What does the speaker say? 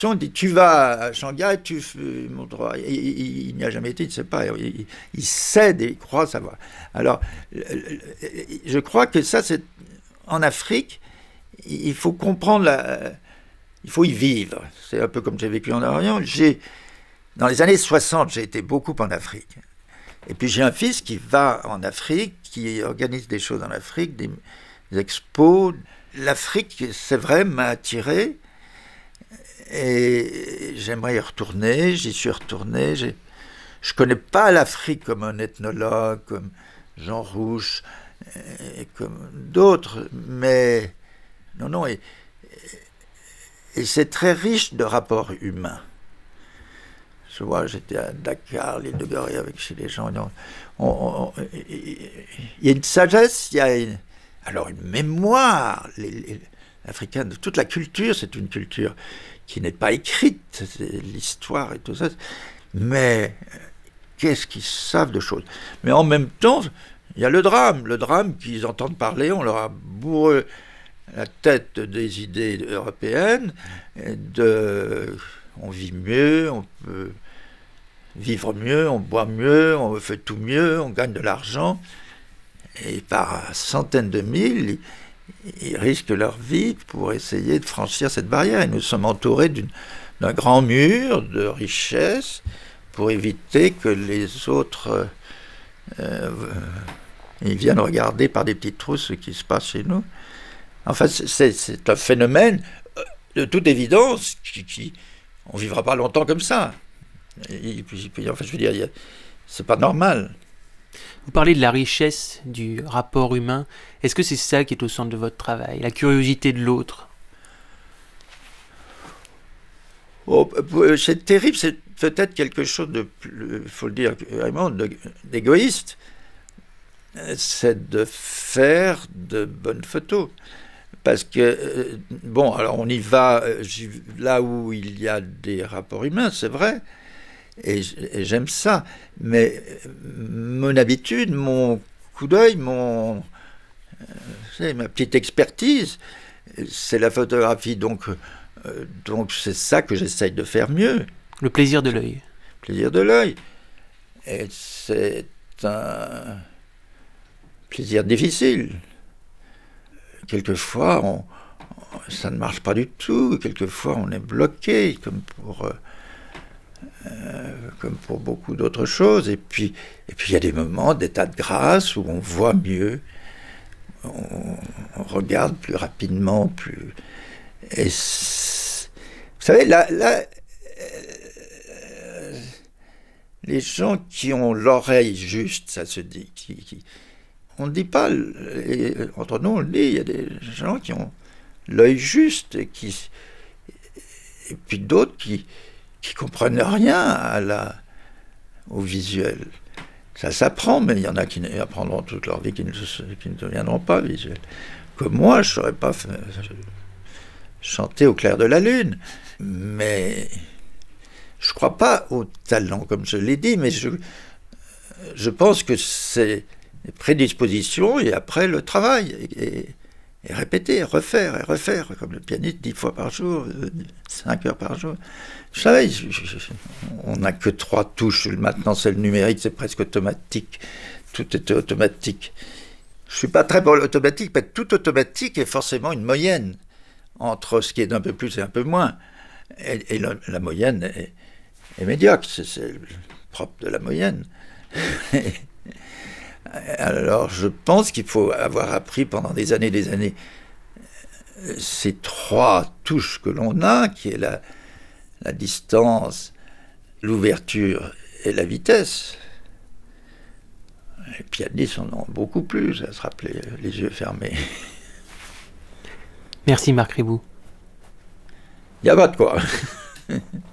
On dit, tu vas à Shanghai, tu montreras. Il n'y a jamais été, il ne sait pas. Il cède et il croit savoir. Alors, je crois que ça, c'est en Afrique, il faut comprendre il faut y vivre. C'est un peu comme j'ai vécu en Orient. Dans les années 60, j'ai été beaucoup en Afrique. Et puis j'ai un fils qui va en Afrique, qui organise des choses en Afrique, des expos. L'Afrique, c'est vrai, m'a attiré. Et j'aimerais y retourner. J'y suis retourné. Je ne connais pas l'Afrique comme un ethnologue, comme Jean Rouch, et comme d'autres. Mais non. Et c'est très riche de rapports humains. Je vois, j'étais à Dakar, l'île de Gorée, chez les gens. Il y a une sagesse, alors une mémoire. L'Africain, toute la culture, c'est une culture qui n'est pas écrite, c'est l'histoire et tout ça. Mais qu'est-ce qu'ils savent de choses. Mais en même temps, il y a le drame qu'ils entendent parler, on leur a bourré la tête des idées européennes, on vit mieux, on peut vivre mieux, on boit mieux, on fait tout mieux, on gagne de l'argent. Et par centaines de mille, ils risquent leur vie pour essayer de franchir cette barrière. Et nous sommes entourés d'un grand mur de richesse pour éviter que les autres ils viennent regarder par des petites trous ce qui se passe chez nous. Enfin, c'est un phénomène de toute évidence on ne vivra pas longtemps comme ça. Et puis, enfin, je veux dire, c'est pas normal. Vous parlez de la richesse du rapport humain. Est-ce que c'est ça qui est au centre de votre travail, la curiosité de l'autre? C'est terrible, c'est peut-être quelque chose de plus, il faut le dire vraiment, d'égoïste. C'est de faire de bonnes photos. Parce que, bon, alors on y va là où il y a des rapports humains, c'est vrai, et j'aime ça, mais mon habitude, mon coup d'œil, ma petite expertise, c'est la photographie, donc c'est ça que j'essaye de faire mieux. Le plaisir de l'œil. Plaisir de l'œil. Et c'est un plaisir difficile. Quelquefois, ça ne marche pas du tout. Quelquefois, on est bloqué, comme pour beaucoup d'autres choses. Et puis, il y a des moments d'état de grâce où on voit mieux, on regarde plus rapidement, Et vous savez, là, les gens qui ont l'oreille juste, ça se dit, on ne dit pas, entre nous on le dit, il y a des gens qui ont l'œil juste et puis d'autres qui comprennent rien au visuel. Ça s'apprend, mais il y en a qui apprendront toute leur vie qui ne deviendront pas visuels. Comme moi, je ne saurais pas chanter au clair de la lune, mais je ne crois pas au talent, comme je l'ai dit, mais je pense que c'est les prédispositions et après le travail et répéter, refaire et refaire, comme le pianiste 10 fois par jour, 5 heures par jour. Vous savez, on n'a que 3 touches, maintenant c'est le numérique, c'est presque automatique, tout est automatique. Je ne suis pas très pour l'automatique, mais tout automatique est forcément une moyenne entre ce qui est d'un peu plus et un peu moins, et la moyenne est médiocre, c'est le propre de la moyenne. Alors, je pense qu'il faut avoir appris pendant des années, ces 3 touches que l'on a, qui est la distance, l'ouverture et la vitesse. Les pianistes en ont beaucoup plus, à se rappeler les yeux fermés. Merci Marc Ribou. Il n'y a pas de quoi.